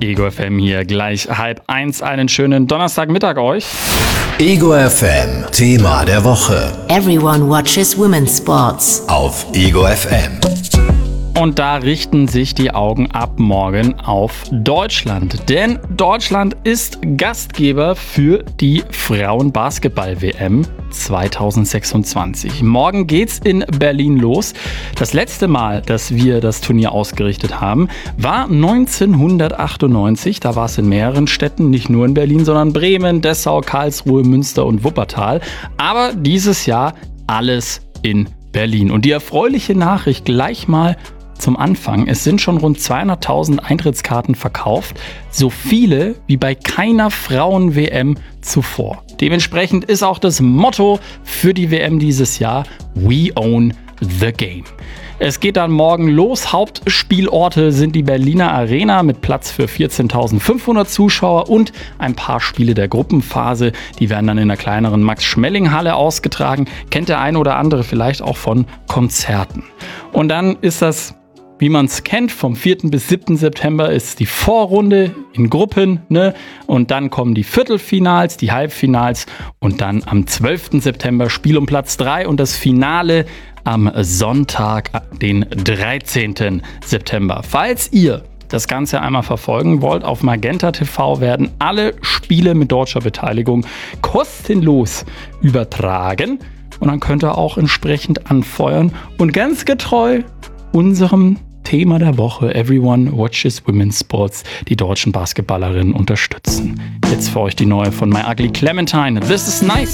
Ego FM hier, gleich 12:30. Einen schönen Donnerstagmittag euch. Ego FM, Thema der Woche. Everyone watches women's sports. Auf Ego FM. Und da richten sich die Augen ab morgen auf Deutschland. Denn Deutschland ist Gastgeber für die Frauen-Basketball-WM 2026. Morgen geht's in Berlin los. Das letzte Mal, dass wir das Turnier ausgerichtet haben, war 1998. Da war es in mehreren Städten, nicht nur in Berlin, sondern Bremen, Dessau, Karlsruhe, Münster und Wuppertal. Aber dieses Jahr alles in Berlin. Und die erfreuliche Nachricht gleich mal zum Anfang: Es sind schon rund 200.000 Eintrittskarten verkauft, so viele wie bei keiner Frauen-WM zuvor. Dementsprechend ist auch das Motto für die WM dieses Jahr: We own the game. Es geht dann morgen los. Hauptspielorte sind die Berliner Arena mit Platz für 14.500 Zuschauer und ein paar Spiele der Gruppenphase. Die werden dann in der kleineren Max-Schmeling-Halle ausgetragen. Kennt der eine oder andere vielleicht auch von Konzerten. Und dann ist das, wie man es kennt, vom 4. bis 7. September ist die Vorrunde in Gruppen, ne? Und dann kommen die Viertelfinals, die Halbfinals und dann am 12. September Spiel um Platz 3 und das Finale am Sonntag, den 13. September. Falls ihr das Ganze einmal verfolgen wollt, auf Magenta TV werden alle Spiele mit deutscher Beteiligung kostenlos übertragen. Und dann könnt ihr auch entsprechend anfeuern und ganz getreu unserem Thema der Woche Everyone watches women's sports, die deutschen Basketballerinnen unterstützen. Jetzt für euch die neue von My Ugly Clementine. This is nice.